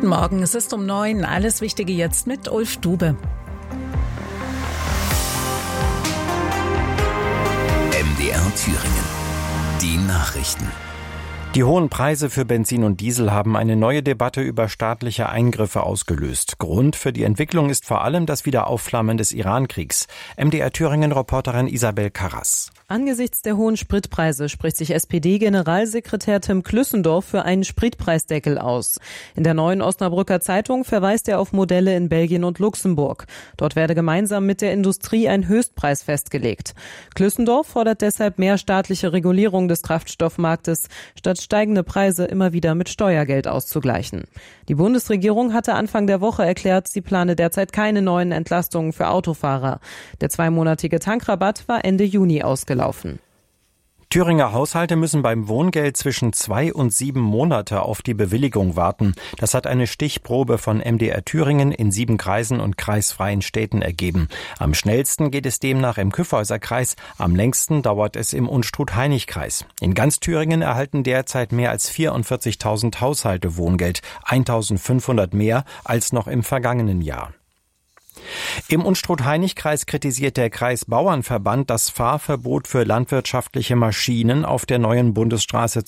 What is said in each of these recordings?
Guten Morgen, es ist um 9. Alles Wichtige jetzt mit Ulf Dube. MDR Thüringen. Die Nachrichten. Die hohen Preise für Benzin und Diesel haben eine neue Debatte über staatliche Eingriffe ausgelöst. Grund für die Entwicklung ist vor allem das Wiederaufflammen des Iran-Kriegs. MDR Thüringen-Reporterin Isabel Karras. Angesichts der hohen Spritpreise spricht sich SPD-Generalsekretär Tim Klüssendorf für einen Spritpreisdeckel aus. In der Neuen Osnabrücker Zeitung verweist er auf Modelle in Belgien und Luxemburg. Dort werde gemeinsam mit der Industrie ein Höchstpreis festgelegt. Klüssendorf fordert deshalb mehr staatliche Regulierung des Kraftstoffmarktes, statt steigende Preise immer wieder mit Steuergeld auszugleichen. Die Bundesregierung hatte Anfang der Woche erklärt, sie plane derzeit keine neuen Entlastungen für Autofahrer. Der 2-monatige Tankrabatt war Ende Juni ausgelaufen. Thüringer Haushalte müssen beim Wohngeld zwischen 2 und 7 Monate auf die Bewilligung warten. Das hat eine Stichprobe von MDR Thüringen in 7 Kreisen und kreisfreien Städten ergeben. Am schnellsten geht es demnach im Kyffhäuserkreis, am längsten dauert es im Unstrut-Hainich-Kreis. In ganz Thüringen erhalten derzeit mehr als 44.000 Haushalte Wohngeld, 1.500 mehr als noch im vergangenen Jahr. Im Unstrut-Hainich-Kreis kritisiert der Kreisbauernverband das Fahrverbot für landwirtschaftliche Maschinen auf der neuen Bundesstraße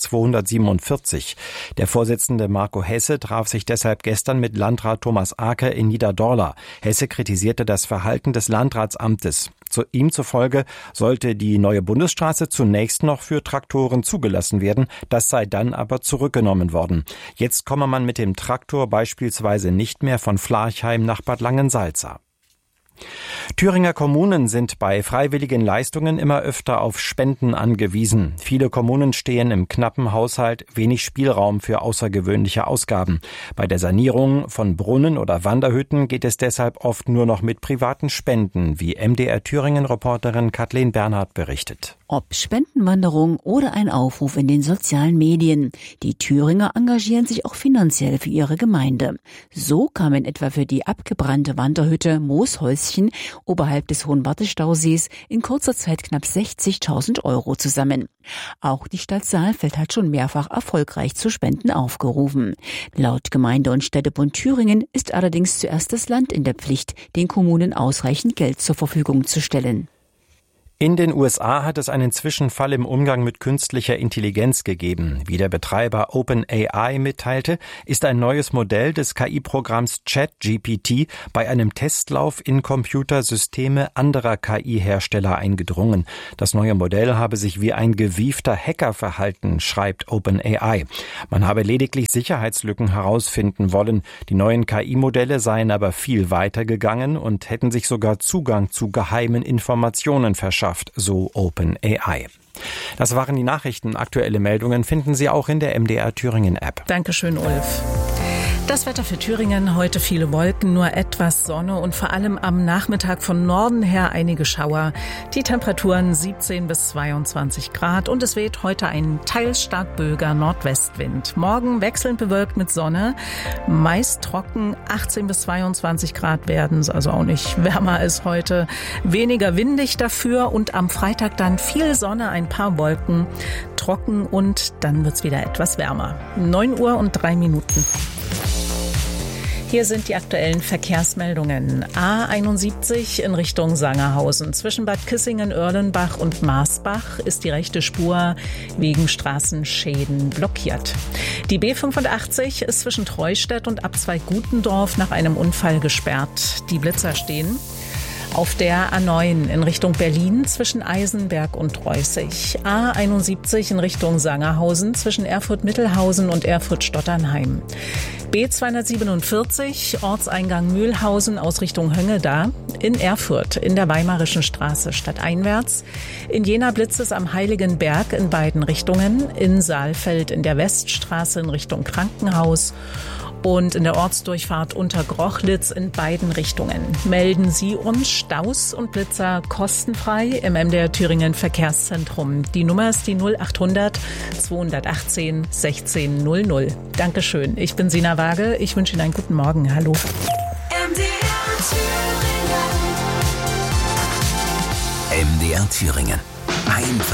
247. Der Vorsitzende Marco Hesse traf sich deshalb gestern mit Landrat Thomas Aker in Niederdorla. Hesse kritisierte das Verhalten des Landratsamtes. Ihm zufolge sollte die neue Bundesstraße zunächst noch für Traktoren zugelassen werden, das sei dann aber zurückgenommen worden. Jetzt komme man mit dem Traktor beispielsweise nicht mehr von Flarchheim nach Bad Langensalza. Thüringer Kommunen sind bei freiwilligen Leistungen immer öfter auf Spenden angewiesen. Viele Kommunen stehen im knappen Haushalt wenig Spielraum für außergewöhnliche Ausgaben. Bei der Sanierung von Brunnen oder Wanderhütten geht es deshalb oft nur noch mit privaten Spenden, wie MDR Thüringen-Reporterin Kathleen Bernhard berichtet. Ob Spendenwanderung oder ein Aufruf in den sozialen Medien. Die Thüringer engagieren sich auch finanziell für ihre Gemeinde. So kamen etwa für die abgebrannte Wanderhütte Mooshäuschen oberhalb des Hohenwarte-Stausees in kurzer Zeit knapp 60.000 € zusammen. Auch die Stadt Saalfeld hat schon mehrfach erfolgreich zu Spenden aufgerufen. Laut Gemeinde- und Städtebund Thüringen ist allerdings zuerst das Land in der Pflicht, den Kommunen ausreichend Geld zur Verfügung zu stellen. In den USA hat es einen Zwischenfall im Umgang mit künstlicher Intelligenz gegeben. Wie der Betreiber OpenAI mitteilte, ist ein neues Modell des KI-Programms ChatGPT bei einem Testlauf in Computersysteme anderer KI-Hersteller eingedrungen. Das neue Modell habe sich wie ein gewiefter Hacker verhalten, schreibt OpenAI. Man habe lediglich Sicherheitslücken herausfinden wollen. Die neuen KI-Modelle seien aber viel weiter gegangen und hätten sich sogar Zugang zu geheimen Informationen verschafft, so OpenAI. Das waren die Nachrichten. Aktuelle Meldungen finden Sie auch in der MDR Thüringen App. Dankeschön, Ulf. Das Wetter für Thüringen, heute viele Wolken, nur etwas Sonne und vor allem am Nachmittag von Norden her einige Schauer. Die Temperaturen 17 bis 22 Grad und es weht heute ein teils stark böiger Nordwestwind. Morgen wechselnd bewölkt mit Sonne, meist trocken, 18 bis 22 Grad werden es, also auch nicht wärmer als heute. Weniger windig dafür und am Freitag dann viel Sonne, ein paar Wolken, trocken und dann wird's wieder etwas wärmer. 9:03 Hier sind die aktuellen Verkehrsmeldungen. A71 in Richtung Sangerhausen. Zwischen Bad Kissingen-Oerlenbach und Marsbach ist die rechte Spur wegen Straßenschäden blockiert. Die B85 ist zwischen Treustedt und Abzweig-Gutendorf nach einem Unfall gesperrt. Die Blitzer stehen. Auf der A9 in Richtung Berlin zwischen Eisenberg und Reußig. A71 in Richtung Sangerhausen zwischen Erfurt-Mittelhausen und Erfurt-Stotternheim. B247 Ortseingang Mühlhausen aus Richtung Höngeda. In Erfurt in der Weimarischen Straße stadteinwärts. In Jena blitzt es am Heiligenberg in beiden Richtungen. In Saalfeld in der Weststraße in Richtung Krankenhaus. Und in der Ortsdurchfahrt unter Grochlitz in beiden Richtungen. Melden Sie uns Staus und Blitzer kostenfrei im MDR Thüringen Verkehrszentrum. Die Nummer ist die 0800 218 1600. Dankeschön. Ich bin Sina Waage. Ich wünsche Ihnen einen guten Morgen. Hallo. MDR Thüringen. Einfach